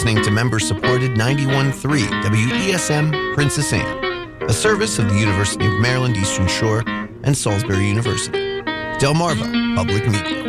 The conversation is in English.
listening to member-supported 91.3 WESM Princess Anne, a service of the University of Maryland Eastern Shore and Salisbury University. Delmarva Public Media.